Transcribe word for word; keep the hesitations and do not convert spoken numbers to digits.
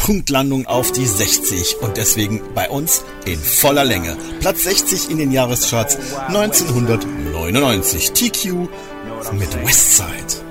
Punktlandung auf die sechzig und deswegen bei uns in voller Länge. Platz sechzig in den Jahrescharts neunzehnhundertneunundneunzig. T Q mit Westside.